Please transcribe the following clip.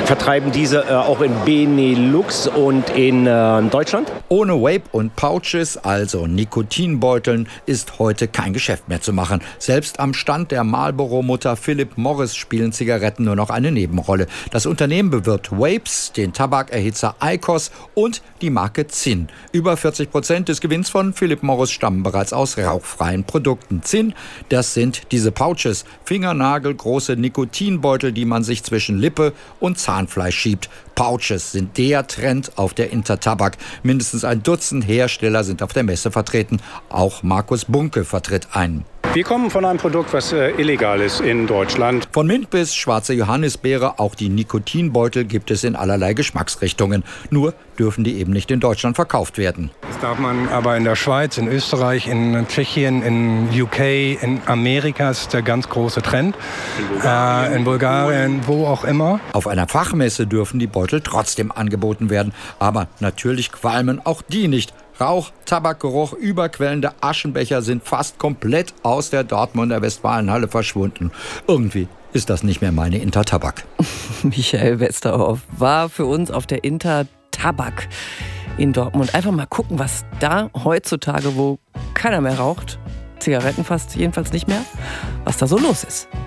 vertreiben diese auch in Benelux und in Deutschland. Ohne Vape und Pouches, also Nikotinbeuteln, ist heute kein Geschäft mehr zu machen. Selbst am Stand der Marlboro-Mutter Philip Morris spielen Zigaretten nur noch eine Nebenrolle. Das Unternehmen bewirbt Vapes, den Tabakerhitzer IQOS und die Marke Zyn. Über 40% des Gewinns von Philip Morris stammen bereits aus rauchfreien Produkten. Zyn, das sind diese Pouches, fingernagelgroße Nikotinbeutel, die man sich zwischen Lippe und Zahnfleisch schiebt. Pouches sind der Trend auf der Intertabak. Mindestens ein Dutzend Hersteller sind auf der Messe vertreten. Auch Markus Bunke vertritt einen. Wir kommen von einem Produkt, was illegal ist in Deutschland. Von Mint bis schwarze Johannisbeere, auch die Nikotinbeutel gibt es in allerlei Geschmacksrichtungen. Nur dürfen die eben nicht in Deutschland verkauft werden. Das darf man aber in der Schweiz, in Österreich, in Tschechien, in UK, in Amerika ist der ganz große Trend. In Bulgarien, wo auch immer. Auf einer Fachmesse dürfen die Beutel trotzdem angeboten werden. Aber natürlich qualmen auch die nicht. Rauch, Tabakgeruch, überquellende Aschenbecher sind fast komplett aus der Dortmunder Westfalenhalle verschwunden. Irgendwie ist das nicht mehr meine Intertabak. Michael Westerhoff war für uns auf der Intertabak in Dortmund. Einfach mal gucken, was da heutzutage, wo keiner mehr raucht, Zigaretten fast jedenfalls nicht mehr, was da so los ist.